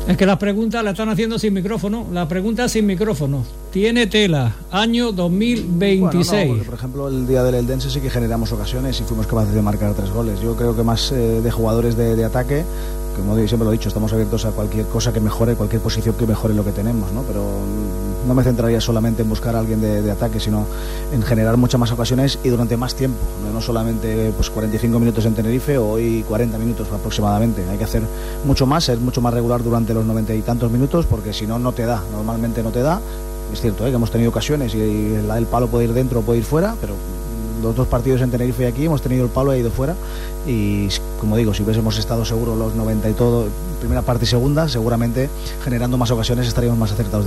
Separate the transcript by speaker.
Speaker 1: Es que las preguntas las están haciendo sin micrófono. La pregunta es sin micrófono. Tiene tela. Año 2026.
Speaker 2: Bueno, no, porque, por ejemplo, el día del Eldense sí que generamos ocasiones y fuimos capaces de marcar 3 goles. Yo creo que más de jugadores de ataque, como siempre lo he dicho, estamos abiertos a cualquier cosa que mejore, cualquier posición que mejore lo que tenemos, ¿no? Pero no me centraría solamente en buscar a alguien de ataque, sino en generar muchas más ocasiones y durante más tiempo, no solamente pues 45 minutos en Tenerife o hoy 40 minutos aproximadamente. Hay que hacer mucho más, ser mucho más regular durante los 90 y tantos minutos, porque si no, no te da, normalmente no te da. Es cierto, que hemos tenido ocasiones y el palo puede ir dentro o puede ir fuera, pero los 2 partidos en Tenerife y aquí hemos tenido el palo, ha ido fuera, y como digo, si hubiésemos estado seguros los 90 y todo, primera parte y segunda, seguramente generando más ocasiones estaríamos más acertados